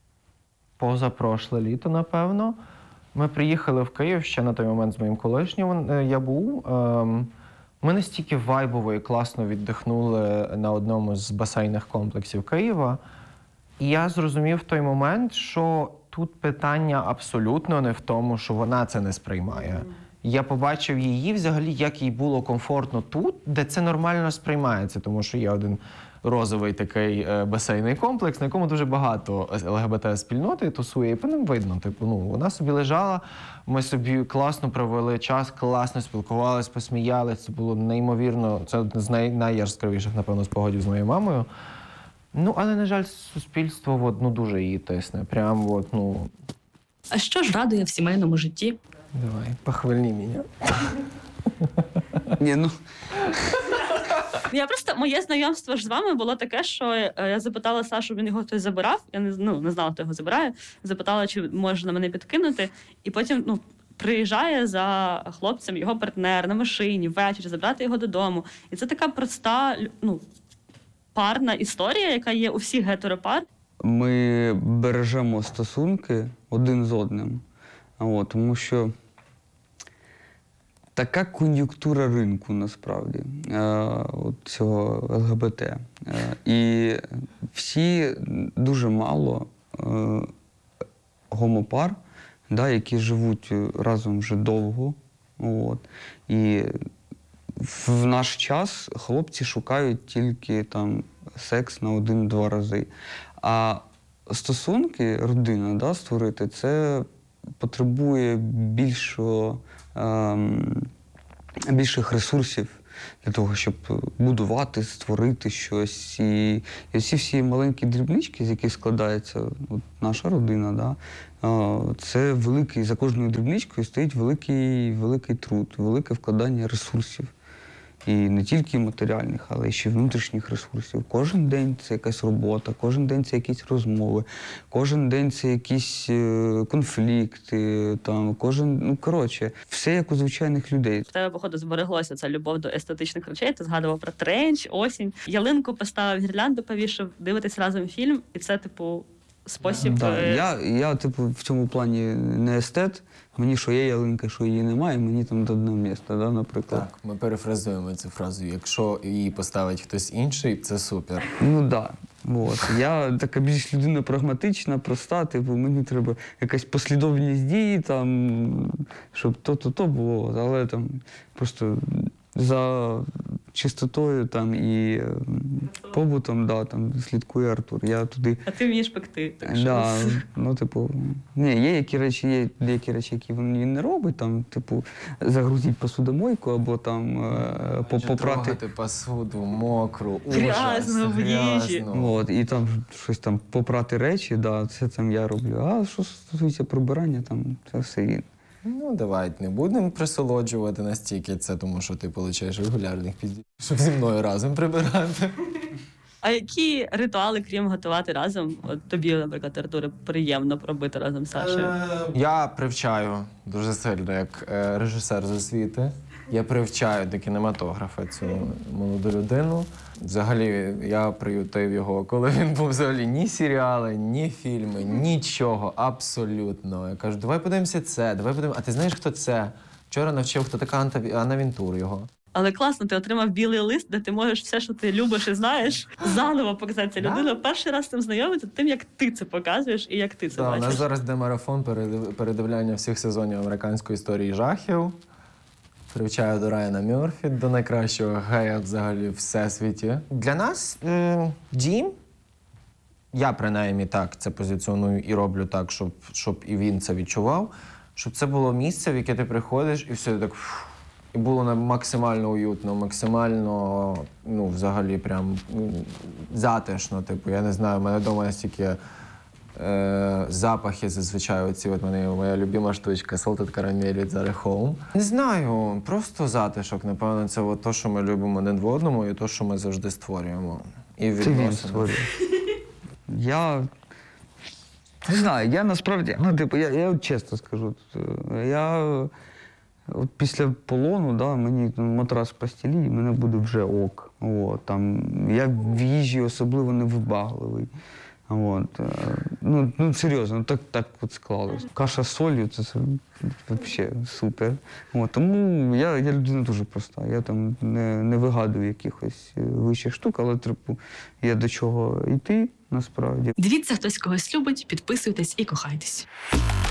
[SPEAKER 1] позапрошле літо, напевно, ми приїхали в Київ ще на той момент з моїм колишнім е, я був. Ем, Ми настільки вайбово і класно віддихнули на одному з басейних комплексів Києва. І я зрозумів в той момент, що тут питання абсолютно не в тому, що вона це не сприймає. Я побачив її взагалі, як їй було комфортно тут, де це нормально сприймається, тому що є один розовий такий е, басейний комплекс, на якому дуже багато ЛГБТ-спільноти тусує, і по ним видно. Типу, ну, вона собі лежала, ми собі класно провели час, класно спілкувалися, посміялися. Це було неймовірно, це одне з най- найяскравіших, напевно, спогадів з моєю мамою. Ну, але, на жаль, суспільство от, ну, дуже її тисне. Прям, от, ну,
[SPEAKER 2] А що ж радує в сімейному житті?
[SPEAKER 1] давай, похвальни мене.
[SPEAKER 3] Ні, ну,
[SPEAKER 5] Я просто моє знайомство ж з вами було таке, що е, я запитала Сашу, він його хтось забирав. Я не, ну, не знала, хто його забирає. Запитала, чи можна мене підкинути. І потім, ну, приїжджає за хлопцем його партнер на машині ввечері, забрати його додому. І це така проста, лю- ну, парна історія, яка є у всіх гетеропар.
[SPEAKER 3] ми бережемо стосунки один з одним. От, тому що така кон'юнктура ринку насправді е, от цього ЛГБТ. Е, і всі дуже мало е, гомопар, да, які живуть разом вже довго. От. І в наш час хлопці шукають тільки там секс на один-два рази. А стосунки, родина, да, створити, це потребує більшого, ем, більших ресурсів для того, щоб будувати, створити щось. І, і всі всі маленькі дрібнички, з яких складається от, наша родина, да, е, це великий, за кожною дрібничкою стоїть великий, великий труд, велике вкладання ресурсів. І не тільки матеріальних, але й ще внутрішніх ресурсів. Кожен день це якась робота, кожен день це якісь розмови, кожен день це якісь е, конфлікти, там, кожен, ну, коротше, все як у звичайних людей.
[SPEAKER 5] В тебе, походу, збереглося ця любов до естетичних речей. Ти згадував про тренч, осінь. Ялинку поставив, гірлянду повішав, дивитесь разом фільм, і це, типу, спосіб.
[SPEAKER 3] Да,
[SPEAKER 5] е,
[SPEAKER 3] я, я, типу, в цьому плані не естет. Мені що є ялинка, що її немає, мені там до одного міста, да, наприклад.
[SPEAKER 4] Так, ми перефразуємо цю фразу. Якщо її поставить хтось інший, це супер.
[SPEAKER 3] Ну так. Да. От. Я така більш людина прагматична, проста, типу, мені треба якась послідовність дій, там, щоб то-то-то було, але там просто за чистотою там, і е, побутом, да, там, слідкує Артур. Я туди.
[SPEAKER 5] А ти вмієш пекти. Так що...
[SPEAKER 3] Да, ну, типу, ні, є які речі, є деякі речі, які він, він не робить, там, типу, загрузіть посудомойку або там е, по- попрати.
[SPEAKER 4] Трогати посуду, мокру,
[SPEAKER 5] Грязну
[SPEAKER 4] ужас,
[SPEAKER 5] в їжі.
[SPEAKER 4] грязну.
[SPEAKER 3] От, і там щось там попрати речі, да, це там я роблю. А що стосується прибирання, там це все він.
[SPEAKER 4] Ну, давайте не будемо присолоджувати настільки це, тому що ти получаєш регулярних піздів, щоб зі мною разом прибирати.
[SPEAKER 5] А які ритуали, крім готувати разом, от тобі, наприклад, Артуре, приємно робити разом з Сашею?
[SPEAKER 1] Я привчаю дуже сильно, як е, режисер з освіти. Я привчаю до кінематографа цю молоду людину. Взагалі, я приютив його, коли він був взагалі ні серіали, ні фільми, нічого, абсолютно. Я кажу, давай подивимося це, давай подивимося. А ти знаєш, хто це? Вчора навчив, хто така Анта- Анна Вінтур його.
[SPEAKER 5] Але класно, ти отримав білий лист, де ти можеш все, що ти любиш і знаєш, заново показати цю людину. Перший раз з цим знайомитися тим, як ти це показуєш і як ти це
[SPEAKER 1] Да, у
[SPEAKER 5] бачиш.
[SPEAKER 1] нас зараз йде марафон передив- передивляння всіх сезонів американської історії жахів. Привчаю до Райана Мьорфі, до найкращого гея взагалі в всесвіті. Для нас е, дім, я принаймні так це позиціоную і роблю так, щоб, щоб і він це відчував, щоб це було місце, в яке ти приходиш і все так. фу, І було на- максимально уютно, максимально, ну, взагалі, прям м, затишно. Типу, я не знаю, в мене вдома настільки е, запахи зазвичай оці. От мене моя любима штучка Salted Caramel від Zara Home. Не знаю, просто затишок. Напевно, це от то, що ми любимо один в одному, і то, що ми завжди створюємо. І
[SPEAKER 3] Це він
[SPEAKER 1] відносини.
[SPEAKER 3] створює. Я не знаю, я насправді, ну, типу, я, я от чесно скажу, е, я от після полону, да, мені там матрас в постілі, і мене буде вже ок. От, там, я в їжі особливо не вибагливий. От, е, ну, ну, серйозно, так, так от склалось. Каша з солью це, це взагалі супер. От, тому я, я людина дуже проста. Я там не, не вигадую якихось е, вищих штук, але типу, є до чого йти насправді.
[SPEAKER 2] Дивіться, хтось когось любить, підписуйтесь і кохайтесь.